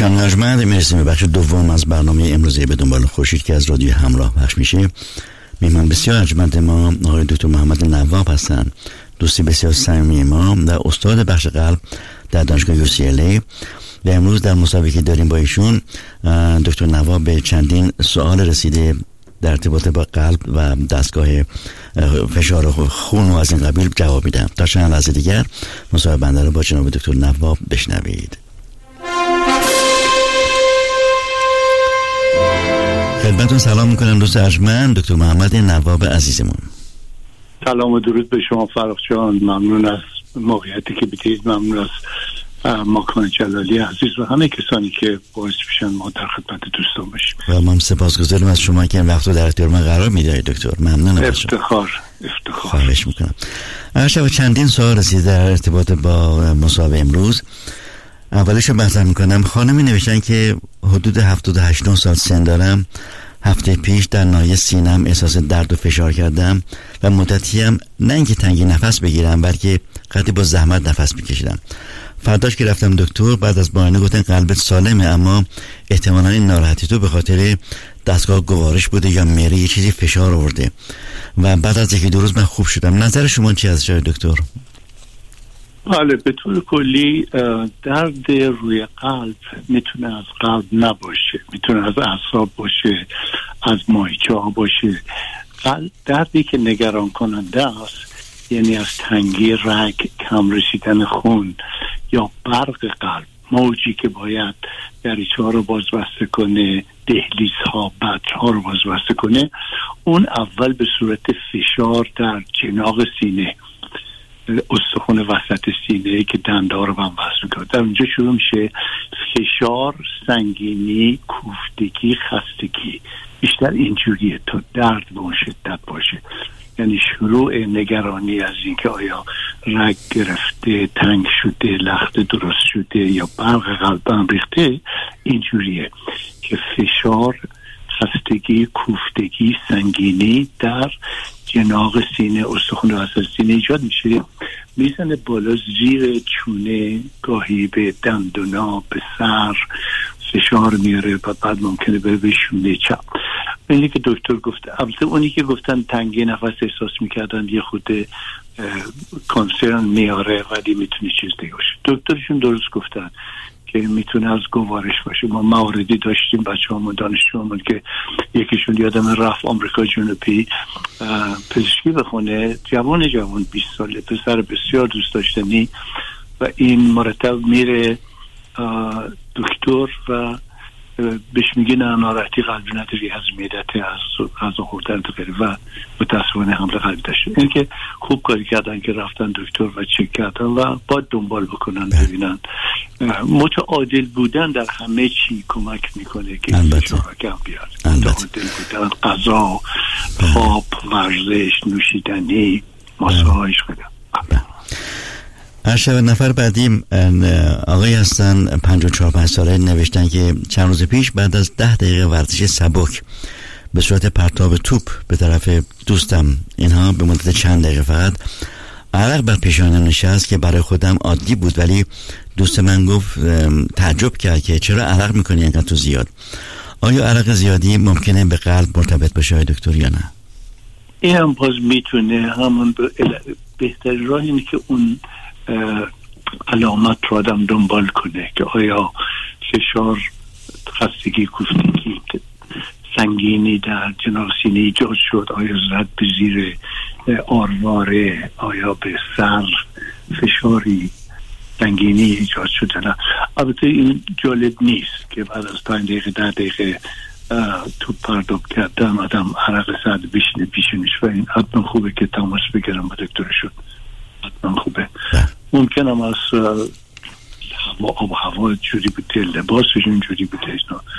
شنوندگان ارجمند، میرسیم به بخش دوم از برنامه امروزه به دنبال خورشید که از رادیو همراه پخش میشه. میهمان بسیار ارجمند ما آقای دکتر محمد نواب هستند، دوستی بسیار صمیمی ما و استاد بخش قلب در دانشگاه UCLA. و امروز در مسابقه که داریم با ایشون، دکتر نواب به چندین سوال رسیده در ارتباط با قلب و دستگاه فشار خون و از این قبیل جواب میدم. تا چند لحظه دیگر مصاحبه بنده رو با جناب دکتر نواب بشنوید. خدمتتون سلام میکنم دوست ارجمند دکتر محمد نواب عزیزمون. سلام و درود به شما فرخ جان. ممنون از موقعیتی که بدید، ممنون از ماکان جلالی عزیز و همه کسانی که باعث میشن ما در خدمت دوستان باشیم. و من سپاسگزارم از شما که این وقت رو در اختیار من قرار میدید دکتر. ممنون از شما. افتخار. خواهش میکنم. شما چندین سوال رسیده در ارتباط با مسابقه امروز. اولش رو مطرح میکنم. خانمی نوشتن که حدود 78 سال سن دارم. هفته پیش در ناحیه سینم احساس درد و فشار کردم و مدتی هم نه اینکه تنگی نفس بگیرم بلکه قدری با زحمت نفس میکشیدم. فرداش که رفتم دکتر، بعد از معاینه گفتن قلبت سالمه، اما احتمالاً این ناراحتی تو به خاطر دستگاه گوارش بوده یا میره یه چیزی فشار آورده و بعد از یکی دو روز من خوب شدم. نظر شما چی از جای دکتر؟ بله، به طور کلی درد روی قلب میتونه از قلب نباشه، میتونه از اعصاب باشه، از ماهیچه ها باشه. دردی که نگران کننده است یعنی از تنگی رگ، کم رسیدن خون یا برق قلب، موجی که باید دریچه ها رو بازبسته کنه، دهلیز ها، بطن ها رو بازبسته کنه. اون اول به صورت فشار در جناق سینه، استخوان وسط سینه که دنده ها رو هم وصل میکنه، در اونجا شروع میشه فشار، سنگینی، کوفتگی، خستگی. بیشتر اینجوریه تا درد به اون شدت باشه. یعنی شروع نگرانی از اینکه آیا رگ گرفته، تنگ شده، لخته درست شده یا برق قلب هم ریخته، اینجوریه که فشار، خستگی، کوفتگی، سنگینی در جناق سینه، استخوان وسط سینه ایجاد میشه، میزنه بالا زیر چونه، گاهی به دندونا، به سر فشار میاره و بعد ممکنه بره به شونه چپ. اینی که دکتر گفته، البته اونی که گفتن تنگی نفس احساس میکردن یه خود کانسرن میاره ولی میتونه چیز دیگه باشه. دکترشون درست گفتن که میتونه از گوارش باشه. ما مواردی داشتیم بچه‌هامون، دانشجوامون که یکیشون یادم رفت آمریکا جنوبی پزشکی بخونه، جوان 20 ساله، پسر بسیار دوست داشتنی، و این مرتب میره دکتر و بهش میگه نه ناراحتی قلبی نداری، از معدت، از غذا خوردن غیره، و متاسفانه حمله قلبی داشته. این که خوب کاری کردن که رفتن دکتر و چک کردن و باید دنبال بکنن ببینن. متعادل بودن در همه چی کمک میکنه که فشار کم بیاد. متعادل بودن، غذا، خواب، ورزش، نوشیدنی، ماساژ غیره. هر نفر بعدی آقای هستن 54 ساله، نوشتن که چند روز پیش بعد از 10 دقیقه ورزش سبک به صورت پرتاب توپ به طرف دوستم، اینها به مدت چند دقیقه فقط عرق بر پیشانم نشست که برای خودم عادی بود، ولی دوست من گفت تعجب کرد که چرا عرق میکنی اینقدر تو زیاد. آیا عرق زیادی ممکنه به قلب مرتبط بشه های دکتر یا نه؟ این هم باز میتونه همون بهترین راه اینه که اون علامت رو آدم دنبال کنه که آیا فشار، خستگی، کوفتگی، سنگینی در جناق سینه ایجاد شد، آیا زد به زیر آرواره، آیا به سر فشاری، سنگینی ایجاد شده. نه، البته این جالب نیست که بعد از 5 دقیقه 10 دقیقه تو پرداب کردن آدم عرق زد بشینه پیشونش، و این حتما خوبه که تماس بگیرم با دکترشون، حتما خوبه. ممکنم از آب و هوا جوری بوده، لباسشون جوری بوده،